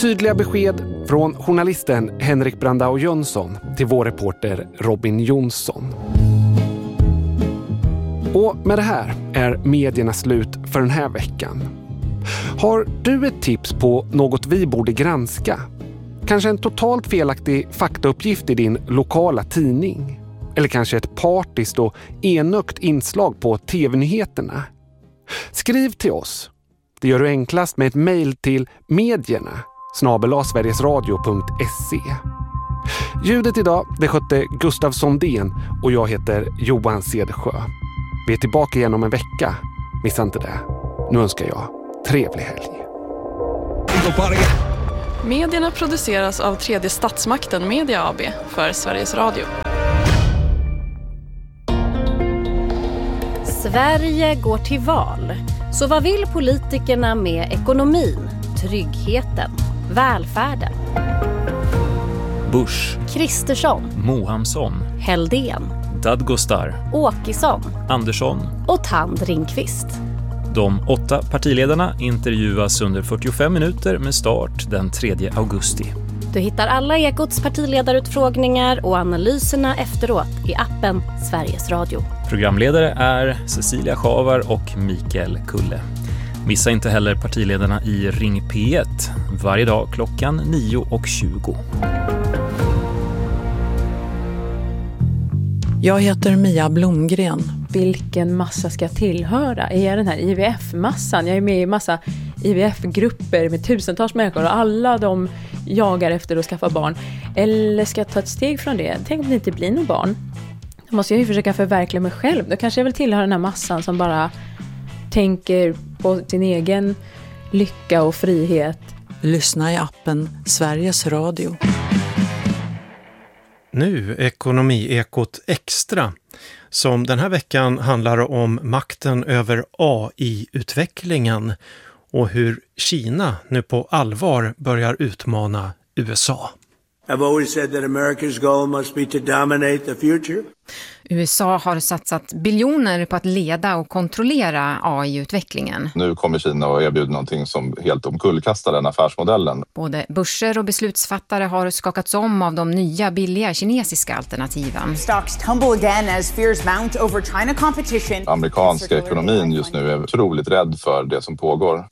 Tydliga besked från journalisten Henrik Brandao Jönsson till vår reporter Robin Jonsson. Och med det här är medierna slut för den här veckan. Har du ett tips på något vi borde granska? Kanske en totalt felaktig faktauppgift i din lokala tidning? Eller kanske ett partiskt och enögt inslag på tv-nyheterna? Skriv till oss. Det gör du enklast med ett mejl till medierna@sverigesradio.se. Ljudet idag det skötte Gustav Sondén och jag heter Johan Cedersjö. Vi är tillbaka igen om en vecka. Missa inte det. Nu önskar jag trevlig helg. Medierna produceras av Tredje Statsmakten Media AB för Sveriges Radio. Sverige går till val. Så vad vill politikerna med ekonomin, tryggheten, välfärden? Bush, Kristersson, Mohamsson, Helldén, Dadgostar, Åkesson Andersson och Tand Ringqvist. De 8 partiledarna intervjuas under 45 minuter med start den 3 augusti. Du hittar alla Ekots partiledarutfrågningar och analyserna efteråt i appen Sveriges Radio. Programledare är Cecilia Schavar och Mikael Kulle. Missa inte heller partiledarna i Ring P1 varje dag klockan 9:20. Jag heter Mia Blomgren. Vilken massa ska jag tillhöra? Är jag den här IVF-massan? Jag är med i massa IVF-grupper med tusentals människor och alla de jagar efter att skaffa barn. Eller ska jag ta ett steg från det? Tänk om det inte blir någon barn. Då måste jag ju försöka förverkliga mig själv. Då kanske jag vill tillhöra den här massan som bara tänker på sin egen lycka och frihet. Lyssna i appen Sveriges Radio. Nu Ekonomiekot Extra, som den här veckan handlar om makten över AI-utvecklingen och hur Kina nu på allvar börjar utmana USA. I've always said that America's goal must be to dominate the future. USA har satsat biljoner på att leda och kontrollera AI-utvecklingen. Nu kommer Kina att erbjuda någonting som helt omkullkastar den affärsmodellen. Både börser och beslutsfattare har skakats om av de nya billiga kinesiska alternativen. Stocks tumble again as fears mount over China competition. Amerikanska ekonomin just nu är otroligt rädd för det som pågår.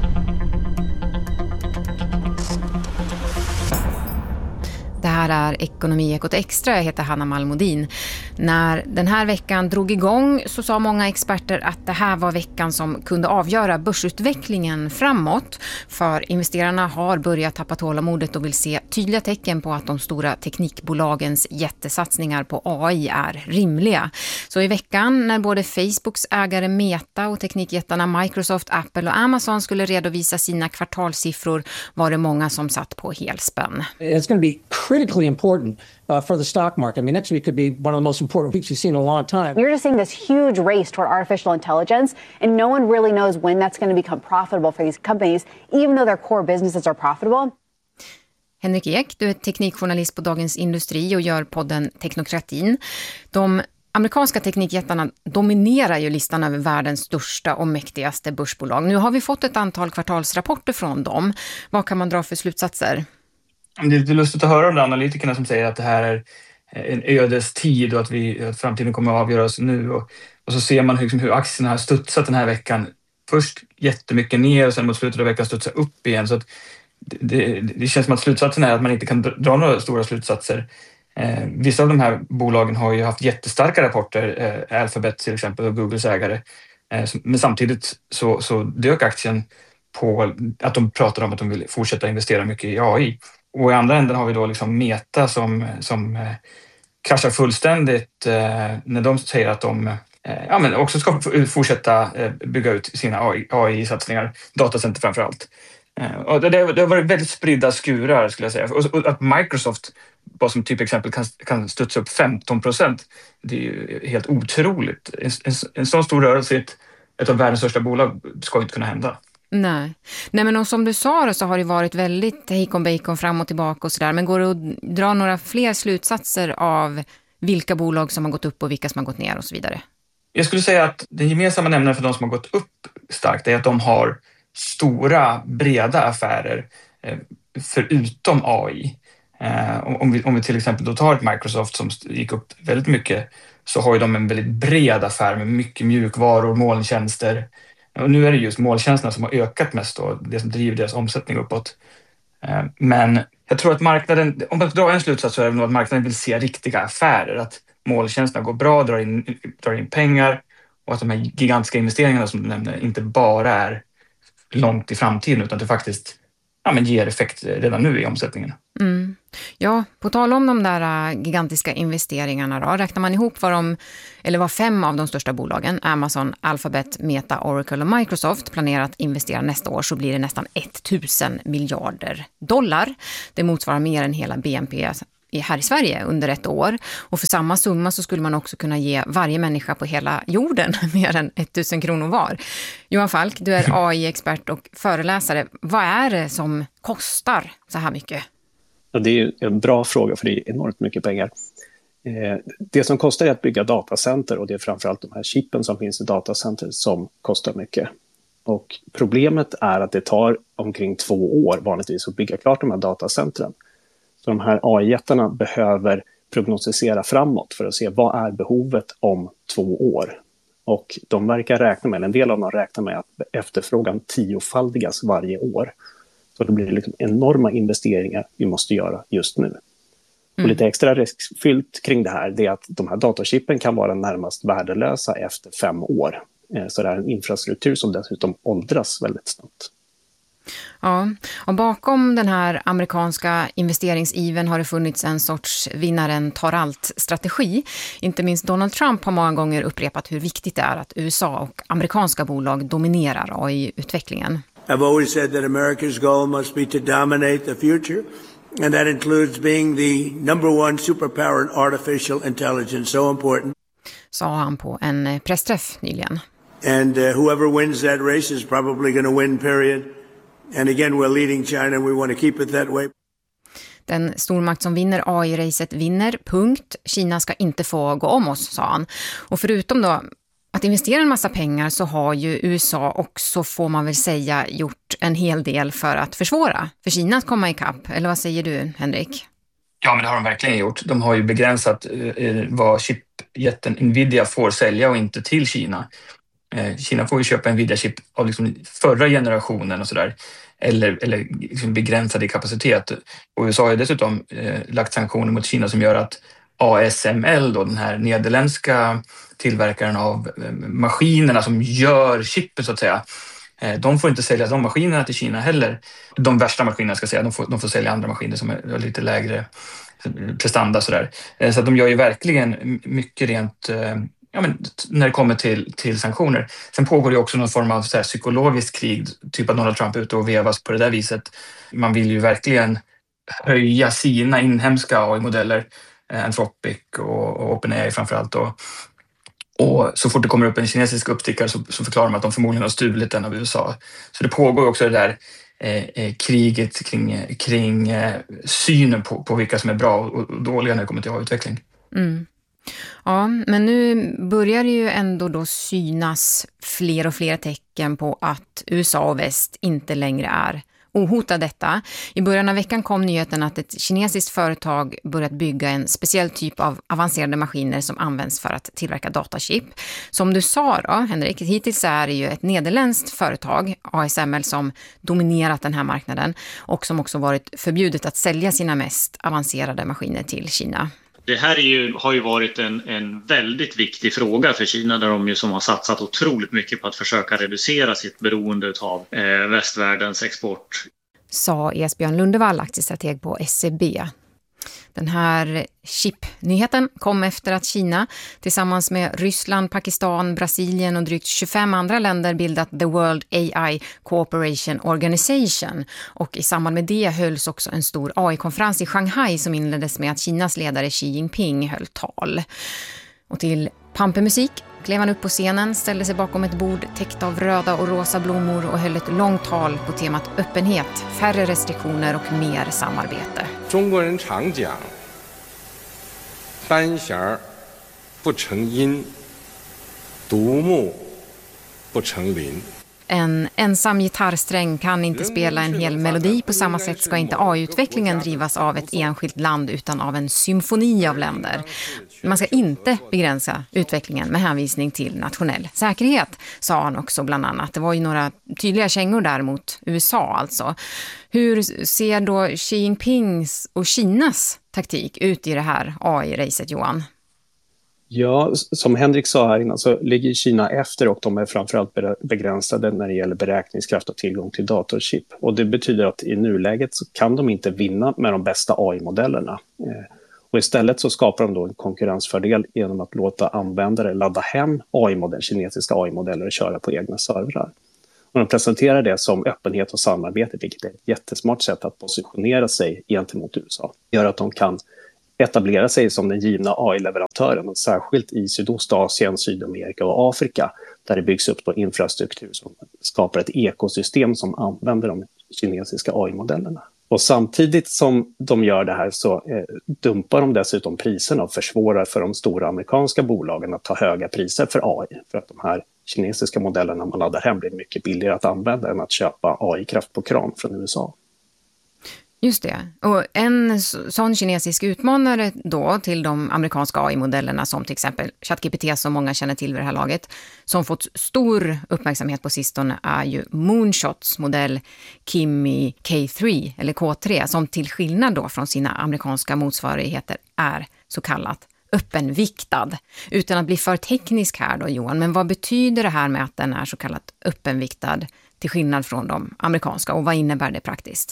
Det här är Ekonomiekot Extra. Jag heter Hanna Malmodin. När den här veckan drog igång så sa många experter att det här var veckan som kunde avgöra börsutvecklingen framåt. För investerarna har börjat tappa tålamodet och vill se tydliga tecken på att de stora teknikbolagens jättesatsningar på AI är rimliga. Så i veckan när både Facebooks ägare Meta och teknikjättarna Microsoft, Apple och Amazon skulle redovisa sina kvartalssiffror var det många som satt på helspänn. It's going to be critically important for the stock market. I mean, next week could be one of the most important weeks we've seen in a long time. We're just seeing this huge race toward artificial intelligence, and no one really knows when that's going to become profitable for these companies, even though their core businesses are profitable. Henrik Ek, du är teknikjournalist på Dagens Industri och gör podden Teknokratin. De amerikanska teknikjättarna dominerar ju listan över världens största och mäktigaste börsbolag. Nu har vi fått ett antal kvartalsrapporter från dem. Vad kan man dra för slutsatser? Det är lustigt att höra de analytikerna som säger att det här är en ödes tid och att framtiden kommer att avgöras nu. Och så ser man hur aktierna har studsat den här veckan. Först jättemycket ner och sen mot slutet av veckan studsar upp igen. Så att det känns som att slutsatsen är att man inte kan dra några stora slutsatser. Vissa av de här bolagen har ju haft jättestarka rapporter, Alphabet till exempel och Googles ägare. Men samtidigt så dök aktien på att de pratar om att de vill fortsätta investera mycket i AI. Och i andra änden har vi då liksom Meta som kraschar fullständigt när de säger att de men också ska fortsätta bygga ut sina AI-satsningar, datacenter framför allt. Och det har varit väldigt spridda skurar skulle jag säga. Och att Microsoft bara som typ exempel kan studsa upp 15%, det är ju helt otroligt. En sån stor rörelse i ett av världens största bolag ska inte kunna hända. Nej, men som du sa då, så har det varit väldigt hejkon bacon fram och tillbaka och sådär. Men går det att dra några fler slutsatser av vilka bolag som har gått upp och vilka som har gått ner och så vidare? Jag skulle säga att den gemensamma nämnaren för de som har gått upp starkt är att de har stora, breda affärer. förutom AI. Om vi till exempel då tar ett Microsoft som gick upp väldigt mycket, så har ju de en väldigt bred affär med mycket mjukvaror, molntjänster. Och nu är det just molntjänsterna som har ökat mest då, det som driver deras omsättning uppåt. Men jag tror att marknaden, om man drar en slutsats, så är det nog att marknaden vill se riktiga affärer, att molntjänsterna går bra, drar in pengar, och att de här gigantiska investeringarna som du nämnde inte bara är långt i framtiden, utan att det faktiskt ger effekt redan nu i omsättningen. Mm. Ja, på tal om de där gigantiska investeringarna då, räknar man ihop vad 5 av de största bolagen, Amazon, Alphabet, Meta, Oracle och Microsoft, planerar att investera nästa år, så blir det nästan 1000 miljarder dollar. Det motsvarar mer än hela BNP här i Sverige under ett år. Och för samma summa så skulle man också kunna ge varje människa på hela jorden mer än 1000 kronor var. Johan Falk, du är AI-expert och föreläsare. Vad är det som kostar så här mycket? Ja, det är en bra fråga, för det är enormt mycket pengar. Det som kostar är att bygga datacenter, och det är framförallt de här chippen som finns i datacenter som kostar mycket. Och problemet är att det tar omkring 2 år vanligtvis att bygga klart de här datacentren. Så de här AI-jättarna behöver prognostisera framåt för att se vad är behovet om 2 år. Och de verkar räkna med, en del av dem räknar med att efterfrågan 10-faldigas varje år. Så det blir liksom enorma investeringar vi måste göra just nu. Och lite extra riskfyllt kring det här, det är att de här datachippen kan vara närmast värdelösa efter 5 år. Så det är en infrastruktur som dessutom åldras väldigt snabbt. Ja, och bakom den här amerikanska investeringsiven har det funnits en sorts vinnaren tar allt-strategi. Inte minst Donald Trump har många gånger upprepat hur viktigt det är att USA och amerikanska bolag dominerar AI-utvecklingen. I've always said that America's goal must be to dominate the future, and that includes being the #1 superpower in artificial intelligence, so important. Sa han på en pressträff nyligen. And whoever wins that race is probably going to win, period. And again, we're leading China and we want to keep it that way. Den stormakt som vinner AI-racet vinner, punkt. Kina ska inte få gå om oss, sa han. Och förutom då att investera en massa pengar, så har ju USA också, får man väl säga, gjort en hel del för att försvåra för Kina att komma ikapp. Eller vad säger du, Henrik? Ja, men det har de verkligen gjort. De har ju begränsat vad chipjätten Nvidia får sälja och inte till Kina. Kina får ju köpa Nvidia-chip av liksom förra generationen och sådär, eller liksom begränsad i kapacitet. Och USA har ju dessutom lagt sanktioner mot Kina som gör att ASML, då, den här nederländska tillverkaren av maskinerna som gör chippen så att säga, de får inte sälja de maskinerna till Kina heller. De värsta maskinerna ska jag säga, de får sälja andra maskiner som är lite lägre prestanda sådär. Så att de gör ju verkligen mycket rent när det kommer till sanktioner. Sen pågår det också någon form av så här psykologiskt krig, typ att Donald Trump är ute och vevas på det där viset. Man vill ju verkligen höja sina inhemska AI-modeller, Anthropic och OpenAI framförallt. Och så fort det kommer upp en kinesisk uppstickare så förklarar man att de förmodligen har stulit den av USA. Så det pågår också det där kriget kring synen på vilka som är bra och dåliga när det kommer till AI-utveckling. Mm. Ja, men nu börjar det ju ändå då synas fler och fler tecken på att USA och väst inte längre är ohotad detta. I början av veckan kom nyheten att ett kinesiskt företag börjat bygga en speciell typ av avancerade maskiner som används för att tillverka datachip. Som du sa då, Henrik, hittills är det ju ett nederländskt företag, ASML, som dominerat den här marknaden och som också varit förbjudet att sälja sina mest avancerade maskiner till Kina. Det här har ju varit en väldigt viktig fråga för Kina, där de ju som har satsat otroligt mycket på att försöka reducera sitt beroende av västvärldens export. Sa Esbjörn Lundevall, aktiestrateg på SEB. Den här chip-nyheten kom efter att Kina tillsammans med Ryssland, Pakistan, Brasilien och drygt 25 andra länder bildat The World AI Cooperation Organization. Och i samband med det hölls också en stor AI-konferens i Shanghai som inleddes med att Kinas ledare Xi Jinping höll tal. Och till pampemusik klev han upp på scenen, ställde sig bakom ett bord täckt av röda och rosa blommor och höll ett långt tal på temat öppenhet, färre restriktioner och mer samarbete. 中国人常讲单弦不成音独木不成林 En ensam gitarrsträng kan inte spela en hel melodi. På samma sätt ska inte AI-utvecklingen drivas av ett enskilt land utan av en symfoni av länder. Man ska inte begränsa utvecklingen med hänvisning till nationell säkerhet, sa han också bland annat. Det var ju några tydliga kängor där mot USA alltså. Hur ser då Xi Jinpings och Kinas taktik ut i det här AI-racet, Johan? Ja, som Henrik sa här innan så ligger Kina efter och de är framförallt begränsade när det gäller beräkningskraft och tillgång till datorchip. Och det betyder att i nuläget så kan de inte vinna med de bästa AI-modellerna. Och istället så skapar de då en konkurrensfördel genom att låta användare ladda hem kinesiska AI-modeller och köra på egna servrar. Och de presenterar det som öppenhet och samarbete, vilket är ett jättesmart sätt att positionera sig gentemot USA. Det gör att de kan etablera sig som den givna AI-leverantören, särskilt i Sydostasien, Sydamerika och Afrika, där det byggs upp infrastruktur som skapar ett ekosystem som använder de kinesiska AI-modellerna. Och samtidigt som de gör det här så dumpar de dessutom priserna och försvårar för de stora amerikanska bolagen att ta höga priser för AI. För att de här kinesiska modellerna man laddar hem blir mycket billigare att använda än att köpa AI-kraft på kran från USA. Just det. Och en sån kinesisk utmanare då till de amerikanska AI-modellerna som till exempel ChatGPT som många känner till vid det här laget, som fått stor uppmärksamhet på sistone är ju Moonshots modell Kimi K3 eller K3 som till skillnad då från sina amerikanska motsvarigheter är så kallat öppenviktad. Utan att bli för teknisk här då, Johan, men vad betyder det här med att den är så kallat öppenviktad till skillnad från de amerikanska och vad innebär det praktiskt?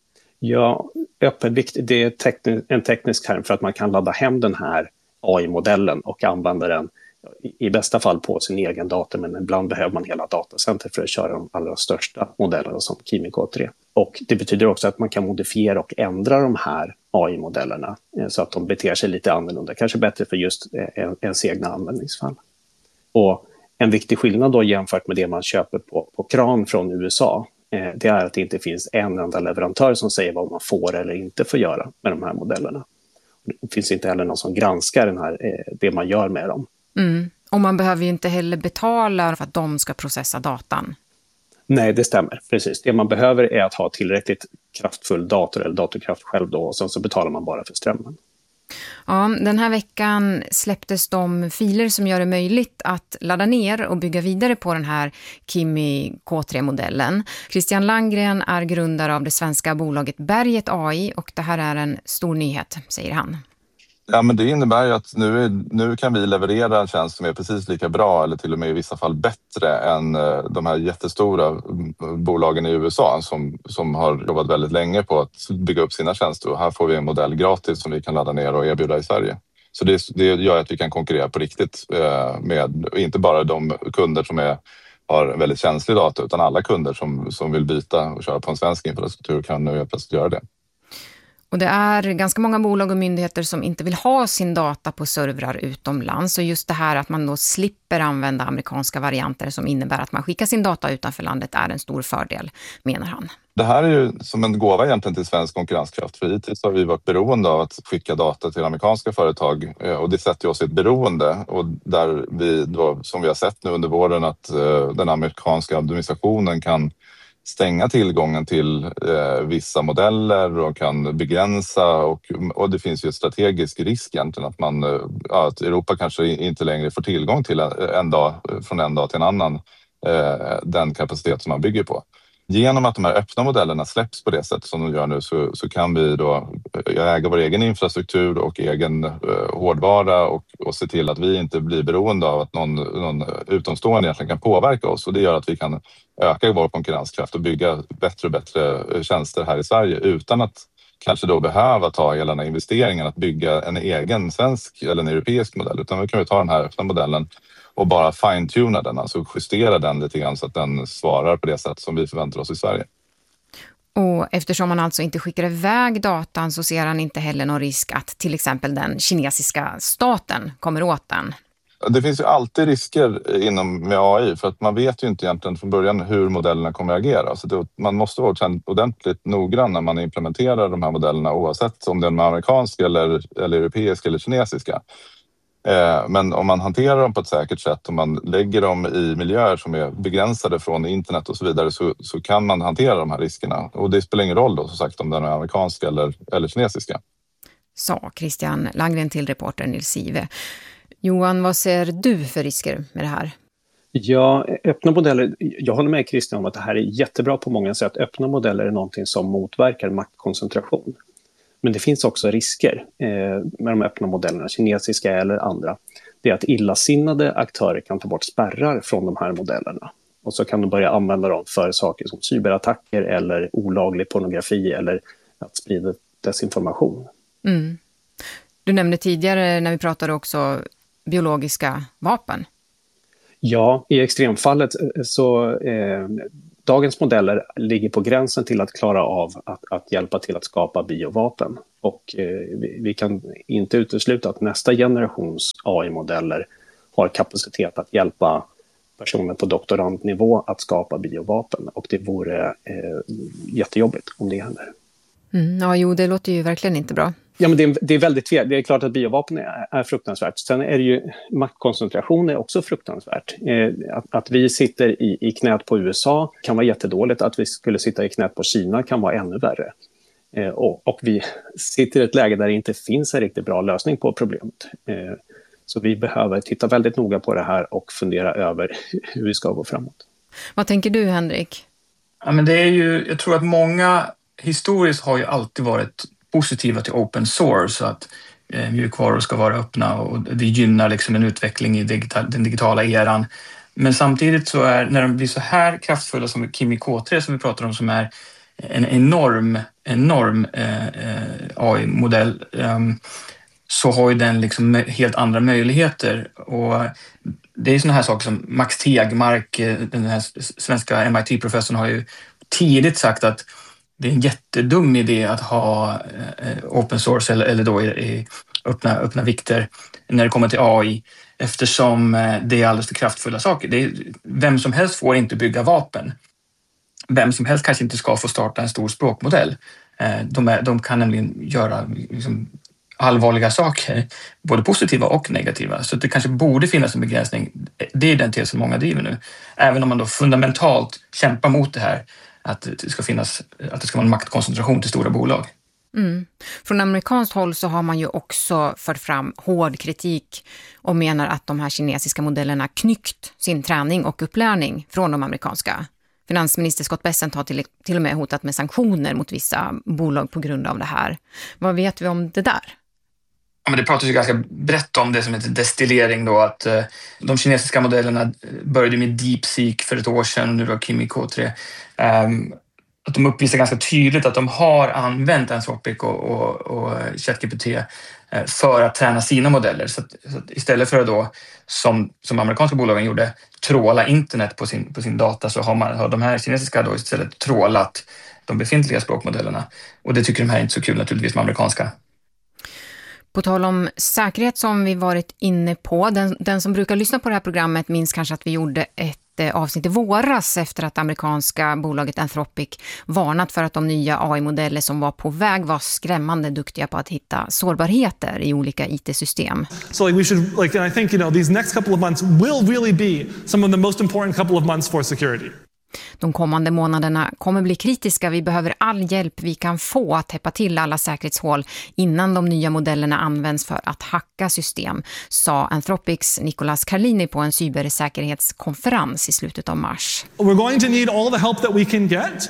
Ja, öppenvikt det är en teknisk term för att man kan ladda hem den här AI-modellen och använda den i bästa fall på sin egen dator, men ibland behöver man hela datacenter för att köra de allra största modellerna som Kimi K3. Och det betyder också att man kan modifiera och ändra de här AI-modellerna så att de beter sig lite annorlunda, kanske bättre för just ens egna användningsfall. Och en viktig skillnad då jämfört med det man köper på kran från USA, det är att det inte finns en enda leverantör som säger vad man får eller inte får göra med de här modellerna. Det finns inte heller någon som granskar det man gör med dem. Mm. Och man behöver ju inte heller betala för att de ska processa datan. Nej, det stämmer. Precis. Det man behöver är att ha tillräckligt kraftfull dator eller datorkraft själv då, och sen så betalar man bara för strömmen. Ja, den här veckan släpptes de filer som gör det möjligt att ladda ner och bygga vidare på den här Kimi K3-modellen. Christian Langgren är grundare av det svenska bolaget Berget AI och det här är en stor nyhet, säger han. Ja, men det innebär ju att nu kan vi leverera en tjänst som är precis lika bra eller till och med i vissa fall bättre än de här jättestora bolagen i USA som har jobbat väldigt länge på att bygga upp sina tjänster. Och här får vi en modell gratis som vi kan ladda ner och erbjuda i Sverige. Så det gör att vi kan konkurrera på riktigt med inte bara de kunder som har väldigt känslig data utan alla kunder som vill byta och köra på en svensk infrastruktur kan nu plötsligt göra det. Och det är ganska många bolag och myndigheter som inte vill ha sin data på servrar utomlands. Och just det här att man då slipper använda amerikanska varianter som innebär att man skickar sin data utanför landet är en stor fördel, menar han. Det här är ju som en gåva egentligen till svensk konkurrenskraft. För hittills har vi varit beroende av att skicka data till amerikanska företag och det sätter oss i ett beroende. Och där vi då, som vi har sett nu under våren, att den amerikanska administrationen kan stänga tillgången till vissa modeller och kan begränsa och det finns ju ett strategisk risk egentligen att Europa kanske inte längre får tillgång till från en dag till en annan den kapacitet som man bygger på. Genom att de här öppna modellerna släpps på det sätt som de gör nu så kan vi då äga vår egen infrastruktur och egen hårdvara och se till att vi inte blir beroende av att någon utomstående egentligen kan påverka oss. Och det gör att vi kan öka vår konkurrenskraft och bygga bättre och bättre tjänster här i Sverige utan att kanske då behöva ta hela den här investeringen att bygga en egen svensk eller en europeisk modell. Utan vi kan ju ta den här öppna modellen och bara fine-tuna den, alltså justera den lite grann så att den svarar på det sätt som vi förväntar oss i Sverige. Och eftersom man alltså inte skickar iväg datan så ser han inte heller någon risk att till exempel den kinesiska staten kommer åt den. Det finns ju alltid risker med AI för att man vet ju inte egentligen från början hur modellerna kommer att agera. Så man måste vara ordentligt noggrann när man implementerar de här modellerna oavsett om det är amerikanska eller europeiska eller kinesiska. Men om man hanterar dem på ett säkert sätt, om man lägger dem i miljöer som är begränsade från internet och så vidare, så kan man hantera de här riskerna. Och det spelar ingen roll då, som sagt, om den är amerikanska eller kinesiska. Sa Christian Langgren till reporter Nils Sive. Johan, vad ser du för risker med det här? Ja, öppna modeller, jag håller med Christian om att det här är jättebra på många sätt. Öppna modeller är någonting som motverkar maktkoncentration. Men det finns också risker med de öppna modellerna, kinesiska eller andra. Det är att illasinnade aktörer kan ta bort spärrar från de här modellerna. Och så kan de börja använda dem för saker som cyberattacker eller olaglig pornografi eller att sprida desinformation. Mm. Du nämnde tidigare när vi pratade också biologiska vapen. Ja, i extremfallet så dagens modeller ligger på gränsen till att klara av att hjälpa till att skapa biovapen. Och vi kan inte utesluta att nästa generations AI-modeller har kapacitet att hjälpa personer på doktorandnivå att skapa biovapen. Och det vore jättejobbigt om det händer. Ja, jo, det låter ju verkligen inte bra. Ja, men det är väldigt fel. Det är klart att biovapen är fruktansvärt. Sen är det ju maktkoncentration är också fruktansvärt. Att vi sitter i knät på USA kan vara jättedåligt. Att vi skulle sitta i knät på Kina kan vara ännu värre. Och vi sitter i ett läge där det inte finns en riktigt bra lösning på problemet. Så vi behöver titta väldigt noga på det här och fundera över hur vi ska gå framåt. Vad tänker du, Henrik? Ja, men det är ju, jag tror att många historiskt har ju alltid varit positiva till open source, så att mjukvaror ska vara öppna och det gynnar liksom en utveckling i den digitala eran. Men samtidigt så när de blir så här kraftfulla som Kimi K3 som vi pratar om, som är en enorm AI-modell, så har ju den liksom helt andra möjligheter. Och det är såna här saker som Max Tegmark, den här svenska MIT-professorn, har ju tidigt sagt att det är en jättedum idé att ha open source eller då i öppna vikter när det kommer till AI, eftersom det är alldeles för kraftfulla saker. Vem som helst får inte bygga vapen. Vem som helst kanske inte ska få starta en stor språkmodell. De kan nämligen göra liksom allvarliga saker, både positiva och negativa. Så det kanske borde finnas en begränsning. Det är den tes som många driver nu. Även om man då fundamentalt kämpar mot det här, att det ska vara en maktkoncentration till stora bolag. Mm. Från amerikanskt håll så har man ju också fört fram hård kritik och menar att de här kinesiska modellerna knyckt sin träning och upplärning från de amerikanska. Finansminister Scott Bessent har till och med hotat med sanktioner mot vissa bolag på grund av det här. Vad vet vi om det där? Ja, men det pratas ju ganska brett om det som heter destillering då, att de kinesiska modellerna började med DeepSeek för ett år sedan och nu då Kimi K3. Att de uppvisar ganska tydligt att de har använt Anthropic och ChatGPT för att träna sina modeller. Så att istället för att då, som amerikanska bolagen gjorde, tråla internet på sin data, så har de här kinesiska då istället trålat de befintliga språkmodellerna. Och det tycker de här inte så kul naturligtvis med amerikanska. På tal om säkerhet som vi varit inne på, den som brukar lyssna på det här programmet minns kanske att vi gjorde ett avsnitt i våras efter att amerikanska bolaget Anthropic varnat för att de nya AI-modeller som var på väg var skrämmande duktiga på att hitta sårbarheter i olika IT-system. So we should and I think these next couple of months will really be some of the most important couple of months for security. De kommande månaderna kommer bli kritiska. Vi behöver all hjälp vi kan få att täppa till alla säkerhetshål innan de nya modellerna används för att hacka system, sa Anthropics Nicolas Carlini på en cybersäkerhetskonferens i slutet av mars. We're going to need all the help that we can get.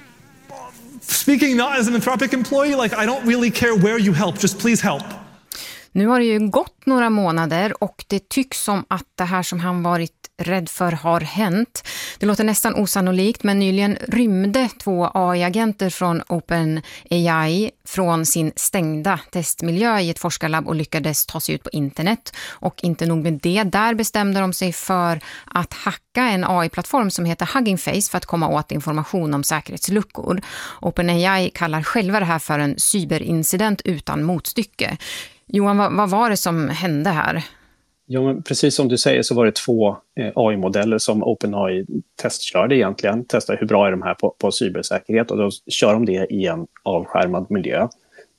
Speaking not as an Anthropic employee, I don't really care where you help, just please help. Nu har det ju gått några månader och det tycks som att det här som han varit rädd för har hänt. Det låter nästan osannolikt, men nyligen rymde 2 AI-agenter från OpenAI från sin stängda testmiljö i ett forskarlabb och lyckades ta sig ut på internet. Och inte nog med det, där bestämde de sig för att hacka en AI-plattform som heter Hugging Face för att komma åt information om säkerhetsluckor. OpenAI kallar själva det här för en cyberincident utan motstycke. Johan, vad var det som hände här? Ja, men precis som du säger så var det 2 AI-modeller som OpenAI testkörde egentligen. Testade hur bra är de här på cybersäkerhet, och då kör de det i en avskärmad miljö.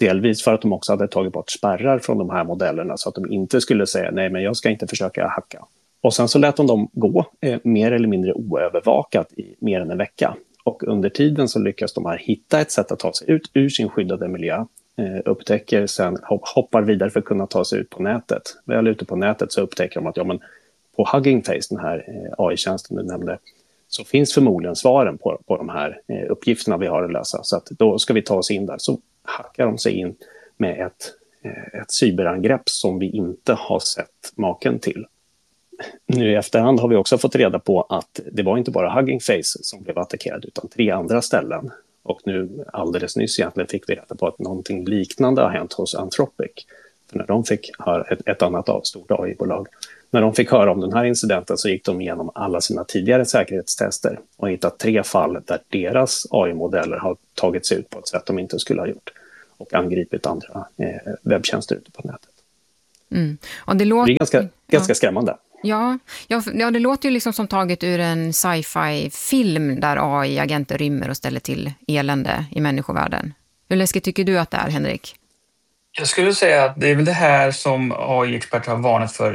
Delvis för att de också hade tagit bort spärrar från de här modellerna så att de inte skulle säga nej, men jag ska inte försöka hacka. Och sen så lät de dem gå mer eller mindre oövervakat i mer än en vecka. Och under tiden så lyckas de här hitta ett sätt att ta sig ut ur sin skyddade miljö. Upptäcker sen, hoppar vidare för att kunna ta sig ut på nätet. Väl ute på nätet så upptäcker de att ja, men på Hugging Face, den här AI-tjänsten du nämnde, så finns förmodligen svaren på de här uppgifterna vi har att lösa. Så att då ska vi ta oss in där. Så hackar de sig in med ett cyberangrepp som vi inte har sett maken till. Nu i efterhand har vi också fått reda på att det var inte bara Hugging Face som blev attackerad utan 3 andra ställen. Och nu alldeles nyss egentligen fick vi reda på att någonting liknande har hänt hos Anthropic. För när de fick höra ett annat stort AI-bolag. När de fick höra om den här incidenten så gick de igenom alla sina tidigare säkerhetstester och hittat 3 fall där deras AI-modeller har tagit sig ut på ett sätt de inte skulle ha gjort och angripit andra webbtjänster ute på nätet. Och det låter ganska skrämmande. Ja, det låter ju liksom som taget ur en sci-fi-film där AI-agenter rymmer och ställer till elände i människovärlden. Hur läskigt tycker du att det är, Henrik? Jag skulle säga att det är väl det här som AI-experter har varnat för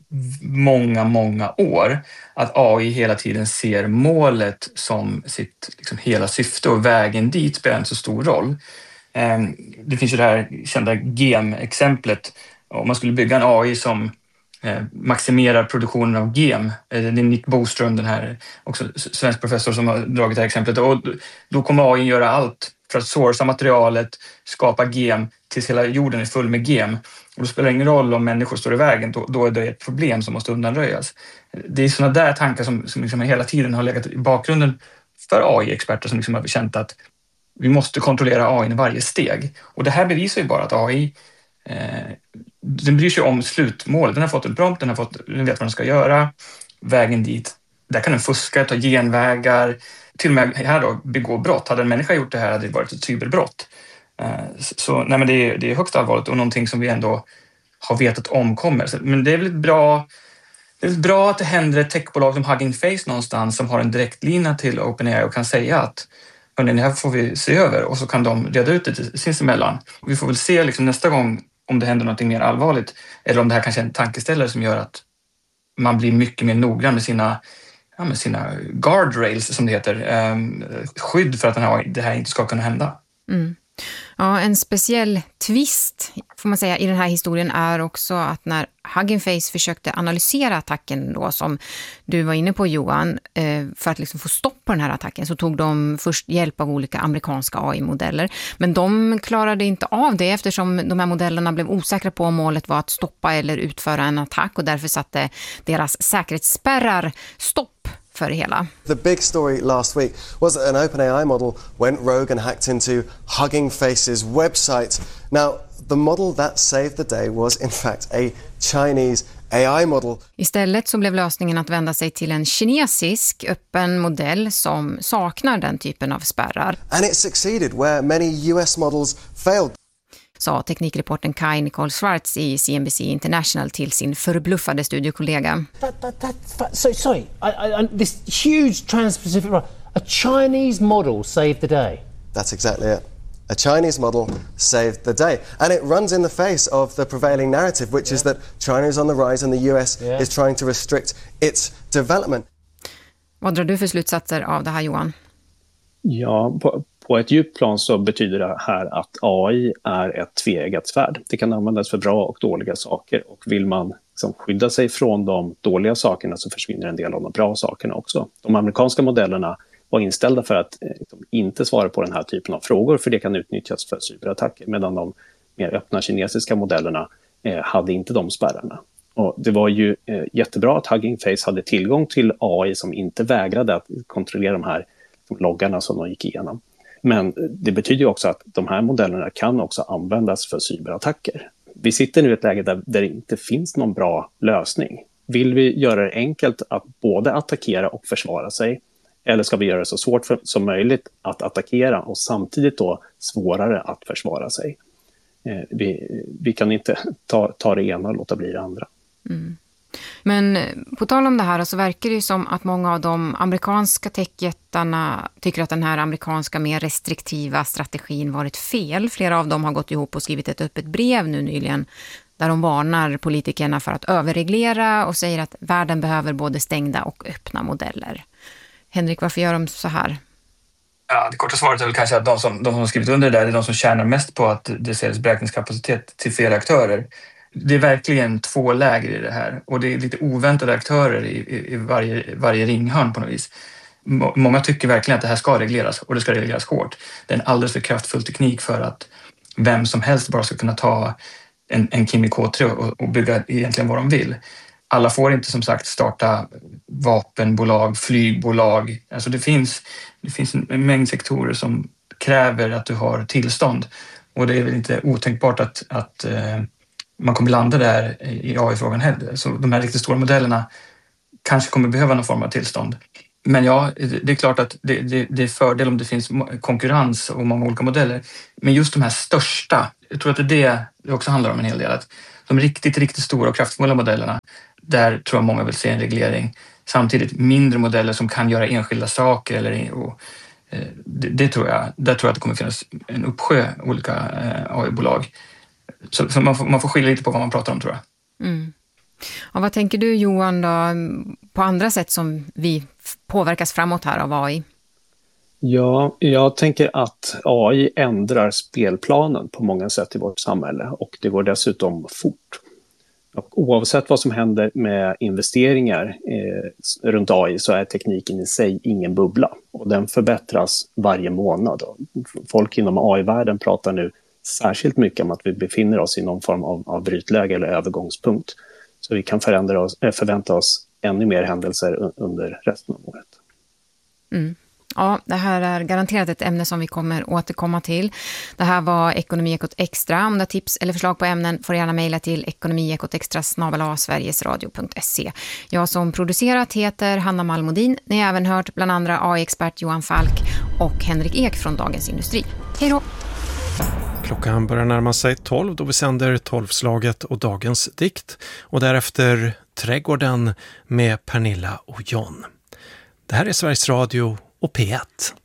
många år. Att AI hela tiden ser målet som sitt liksom hela syfte och vägen dit spelar inte så stor roll. Det finns ju det här kända GEM-exemplet. Om man skulle bygga en AI som maximerar produktionen av gem. Det är Nick Boström, den här också svensk professor som har dragit det här exemplet. Och då kommer AI göra allt för att sourca materialet, skapa gem tills hela jorden är full med gem. Och då spelar det ingen roll om människor står i vägen, då är det ett problem som måste undanröjas. Det är sådana där tankar som liksom hela tiden har legat i bakgrunden för AI-experter som liksom har känt att vi måste kontrollera AI i varje steg. Och det här bevisar ju bara att AI den bryr sig om slutmålet. Den har fått en prompt, den vet vad den ska göra, vägen dit. Där kan den fuska, ta genvägar, till och med här då begå brott. Hade en människa gjort det här hade det varit ett cyberbrott. Så nej, men det är högst allvarligt och någonting som vi ändå har vetat om kommer. Men det är väl bra att det händer ett techbolag som Hugging Face någonstans som har en direktlina till OpenAI och kan säga att det här får vi se över och så kan de reda ut det sinsemellan. Vi får väl se liksom nästa gång om det händer något mer allvarligt eller om det här kanske är en tankeställare som gör att man blir mycket mer noggrann med sina guardrails som det heter, skydd för att det här inte ska kunna hända. Ja, en speciell twist får man säga i den här historien är också att när Hugging Face försökte analysera attacken då, som du var inne på Johan, för att liksom få stopp på den här attacken så tog de först hjälp av olika amerikanska AI-modeller. Men de klarade inte av det eftersom de här modellerna blev osäkra på om målet var att stoppa eller utföra en attack och därför satte deras säkerhetsspärrar stopp för det hela. The big story last week was that an OpenAI model went rogue and hacked into Hugging Face's website. Now, the model that saved the day was in fact a Chinese AI model. Istället så blev lösningen att vända sig till en kinesisk öppen modell som saknar den typen av spärrar. And it succeeded where many US models failed. Sa teknikreporten Kai Nicole Schwartz i CNBC International till sin förbluffade studiekollega. Sorry, this huge trans-Pacific, a Chinese model saved the day. That's exactly it. A Chinese model saved the day. And it runs in the face of the prevailing narrative, which is that China is on the rise and the US is trying to restrict its development. Vad drar du för slutsatser av det här, Johan? Ja, på ett djupt plan så betyder det här att AI är ett tveeggat svärd. Det kan användas för bra och dåliga saker och vill man liksom skydda sig från de dåliga sakerna så försvinner en del av de bra sakerna också. De amerikanska modellerna var inställda för att inte svara på den här typen av frågor för det kan utnyttjas för cyberattacker medan de mer öppna kinesiska modellerna hade inte de spärrarna. Och det var ju jättebra att Hugging Face hade tillgång till AI som inte vägrade att kontrollera de här loggarna som de gick igenom. Men det betyder ju också att de här modellerna kan också användas för cyberattacker. Vi sitter nu i ett läge där det inte finns någon bra lösning. Vill vi göra det enkelt att både attackera och försvara sig? Eller ska vi göra det så svårt som möjligt att attackera och samtidigt då svårare att försvara sig? Vi kan inte ta det ena och låta bli det andra. Men på tal om det här så verkar det ju som att många av de amerikanska techjättarna tycker att den här amerikanska mer restriktiva strategin varit fel. Flera av dem har gått ihop och skrivit ett öppet brev nu nyligen där de varnar politikerna för att överreglera och säger att världen behöver både stängda och öppna modeller. Henrik, varför gör de så här? Ja, det korta svaret är väl kanske att de som skrivit under det där är de som tjänar mest på att det säljs beräkningskapacitet till fler aktörer. Det är verkligen två läger i det här och det är lite oväntade aktörer i varje ringhörn på något vis. Många tycker verkligen att det här ska regleras och det ska regleras hårt. Det är en alldeles för kraftfull teknik för att vem som helst bara ska kunna ta en Kimi K3 och bygga egentligen vad de vill. Alla får inte som sagt starta vapenbolag, flygbolag. Alltså det finns en mängd sektorer som kräver att du har tillstånd och det är väl inte otänkbart att man kommer landa där i AI-frågan heller. Så de här riktigt stora modellerna kanske kommer behöva någon form av tillstånd. Men ja, det är klart att det är fördel om det finns konkurrens och många olika modeller. Men just de här största, jag tror att det också handlar om en hel del. Att de riktigt stora och kraftfulla modellerna, där tror jag många vill se en reglering. Samtidigt mindre modeller som kan göra enskilda saker. Där tror jag att det kommer finnas en uppsjö olika AI-bolag. Så man får skilja lite på vad man pratar om, tror jag. Mm. Och vad tänker du, Johan, då, på andra sätt som vi påverkas framåt här av AI? Ja, jag tänker att AI ändrar spelplanen på många sätt i vårt samhälle och det går dessutom fort. Och oavsett vad som händer med investeringar runt AI så är tekniken i sig ingen bubbla och den förbättras varje månad. Folk inom AI-världen pratar nu särskilt mycket om att vi befinner oss i någon form av brytläge eller övergångspunkt. Så vi kan förvänta oss ännu mer händelser under resten av året. Mm. Ja, det här är garanterat ett ämne som vi kommer återkomma till. Det här var Ekonomiekot Extra. Om du har tips eller förslag på ämnen får du gärna mejla till ekonomiekotextra@sverigesradio.se. Jag som producerat heter Hanna Malmodin. Ni har även hört bland andra AI-expert Johan Falk och Henrik Ek från Dagens Industri. Hej då! Klockan börjar närma sig 12 då vi sänder 12-slaget och dagens dikt. Och därefter Trädgården med Pernilla och John. Det här är Sveriges Radio och P1.